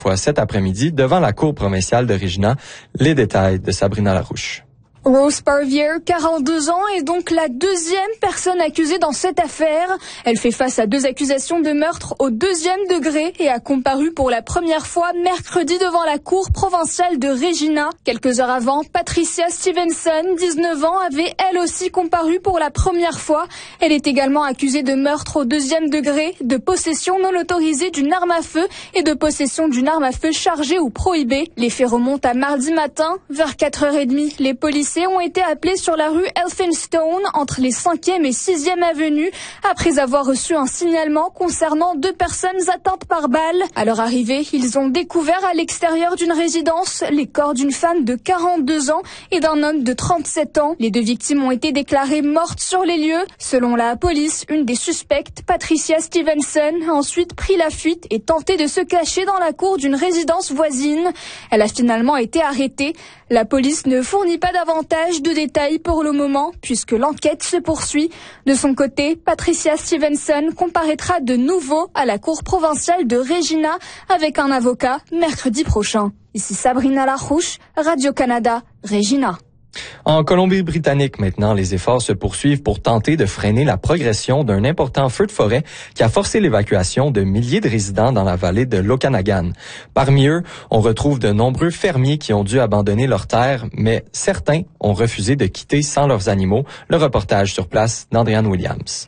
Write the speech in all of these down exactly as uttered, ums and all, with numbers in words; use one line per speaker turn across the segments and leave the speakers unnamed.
fois cet après-midi devant la cour provinciale de Regina. Les détails de Sabrina Larouche.
Rose Parvier, quarante-deux ans, est donc la deuxième personne accusée dans cette affaire. Elle fait face à deux accusations de meurtre au deuxième degré et a comparu pour la première fois mercredi devant la cour provinciale de Regina. Quelques heures avant, Patricia Stevenson, dix-neuf ans, avait elle aussi comparu pour la première fois. Elle est également accusée de meurtre au deuxième degré, de possession non autorisée d'une arme à feu et de possession d'une arme à feu chargée ou prohibée. Les faits remontent à mardi matin. Vers quatre heures trente, les policiers ont été appelés sur la rue Elphinstone entre les cinquième et sixième avenues après avoir reçu un signalement concernant deux personnes atteintes par balle. À leur arrivée, ils ont découvert à l'extérieur d'une résidence les corps d'une femme de quarante-deux ans et d'un homme de trente-sept ans. Les deux victimes ont été déclarées mortes sur les lieux. Selon la police, une des suspectes, Patricia Stevenson, a ensuite pris la fuite et tenté de se cacher dans la cour d'une résidence voisine. Elle a finalement été arrêtée. La police ne fournit pas davantage de détails pour le moment, puisque l'enquête se poursuit. De son côté, Patricia Stevenson comparaîtra de nouveau à la cour provinciale de Regina avec un avocat mercredi prochain. Ici Sabrina Larouche, Radio-Canada, Regina.
En Colombie-Britannique, maintenant, les efforts se poursuivent pour tenter de freiner la progression d'un important feu de forêt qui a forcé l'évacuation de milliers de résidents dans la vallée de l'Okanagan. Parmi eux, on retrouve de nombreux fermiers qui ont dû abandonner leurs terres, mais certains ont refusé de quitter sans leurs animaux. Le reportage sur place d'Andréane Williams.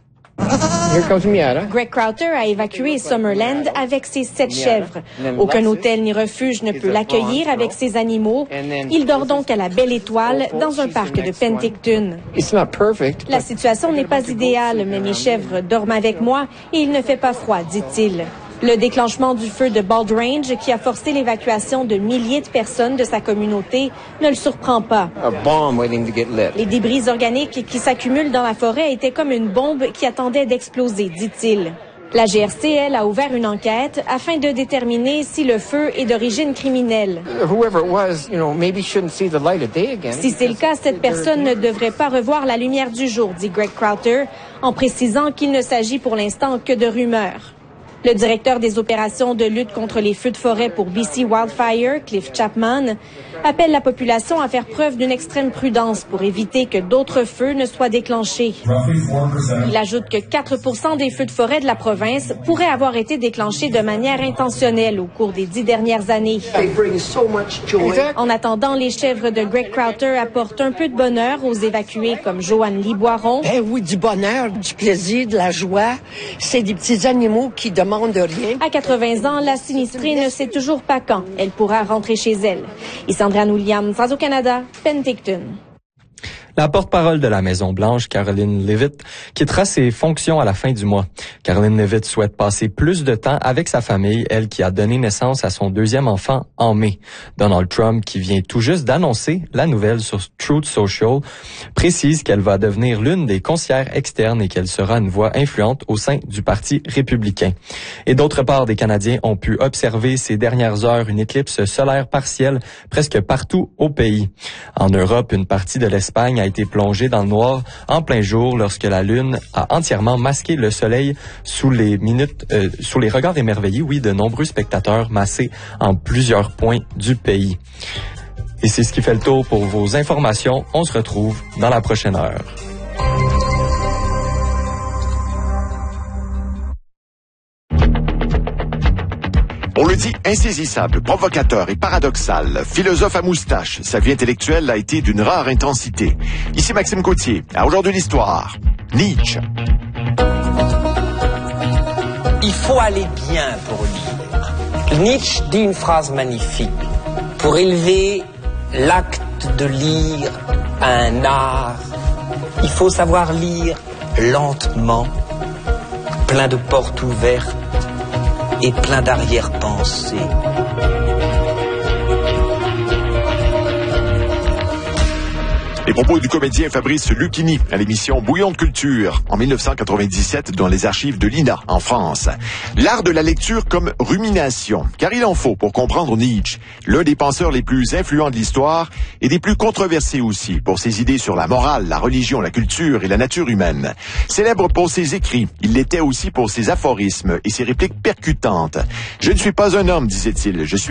Greg Crowther a évacué Summerland avec ses sept chèvres. Aucun hôtel ni refuge ne peut l'accueillir avec ses animaux. Il dort donc à la Belle Étoile dans un parc de Penticton. La situation n'est pas idéale, mais mes chèvres dorment avec moi et il ne fait pas froid, dit-il. Le déclenchement du feu de Bald Range, qui a forcé l'évacuation de milliers de personnes de sa communauté, ne le surprend pas. Les débris organiques qui s'accumulent dans la forêt étaient comme une bombe qui attendait d'exploser, dit-il. La G R C, elle, a ouvert une enquête afin de déterminer si le feu est d'origine criminelle. Si c'est le cas, cette personne ne devrait pas revoir la lumière du jour, dit Greg Crowther, en précisant qu'il ne s'agit pour l'instant que de rumeurs. Le directeur des opérations de lutte contre les feux de forêt pour B C Wildfire, Cliff Chapman, appelle la population à faire preuve d'une extrême prudence pour éviter que d'autres feux ne soient déclenchés. Il ajoute que quatre pour cent des feux de forêt de la province pourraient avoir été déclenchés de manière intentionnelle au cours des dix dernières années. En attendant, les chèvres de Greg Crowther apportent un peu de bonheur aux évacués comme Joanne Liboiron.
Eh oui, du bonheur, du plaisir, de la joie. C'est des petits animaux qui demandent de rien.
À quatre-vingts ans, la sinistrée ne sait toujours pas quand elle pourra rentrer chez elle. Ici Andréane Williams, Radio-Canada, Penticton.
La porte-parole de la Maison-Blanche, Karoline Leavitt, quittera ses fonctions à la fin du mois. Karoline Leavitt souhaite passer plus de temps avec sa famille, elle qui a donné naissance à son deuxième enfant en mai. Donald Trump, qui vient tout juste d'annoncer la nouvelle sur Truth Social, précise qu'elle va devenir l'une des conseillères externes et qu'elle sera une voix influente au sein du Parti républicain. Et d'autre part, des Canadiens ont pu observer ces dernières heures une éclipse solaire partielle presque partout au pays. En Europe, une partie de l'Espagne a été plongée dans le noir en plein jour lorsque la Lune a entièrement masqué le soleil sous les minutes, euh, sous les regards émerveillés, oui, de nombreux spectateurs massés en plusieurs points du pays. Et c'est ce qui fait le tour pour vos informations. On se retrouve dans la prochaine heure.
On le dit insaisissable, provocateur et paradoxal, philosophe à moustache, sa vie intellectuelle a été d'une rare intensité. Ici Maxime Gauthier, à Aujourd'hui l'Histoire. Nietzsche.
Il faut aller bien pour lire. Nietzsche dit une phrase magnifique. Pour élever l'acte de lire à un art, il faut savoir lire lentement, plein de portes ouvertes, et plein d'arrière-pensées.
Les propos du comédien Fabrice Lucchini à l'émission Bouillon de culture en dix-neuf cent quatre-vingt-dix-sept dans les archives de l'I N A en France. L'art de la lecture comme rumination, car il en faut pour comprendre Nietzsche, l'un des penseurs les plus influents de l'histoire et des plus controversés aussi pour ses idées sur la morale, la religion, la culture et la nature humaine. Célèbre pour ses écrits, il l'était aussi pour ses aphorismes et ses répliques percutantes. Je ne suis pas un homme, disait-il, je suis